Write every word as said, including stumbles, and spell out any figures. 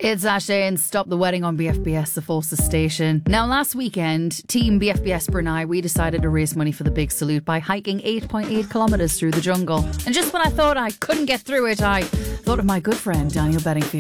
It's Ashley and Stop the Wedding on B F B S, the Forces station. Now, last weekend, Team B F B S Brunei, we decided to raise money for the big salute by hiking eight point eight kilometres through the jungle. And just when I thought I couldn't get through it, I thought of my good friend Daniel Bedingfield.